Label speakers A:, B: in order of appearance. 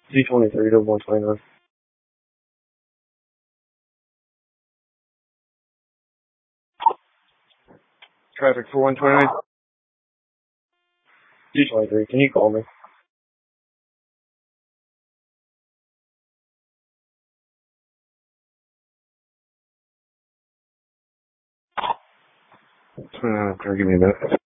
A: Z23 to 129. Traffic for 129. Z23, can you call me? Give me a minute.